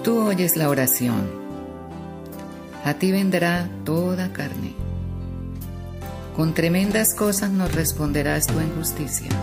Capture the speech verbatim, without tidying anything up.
Tú oyes la oración. A ti vendrá toda carne. Con tremendas cosas nos responderás tú en justicia.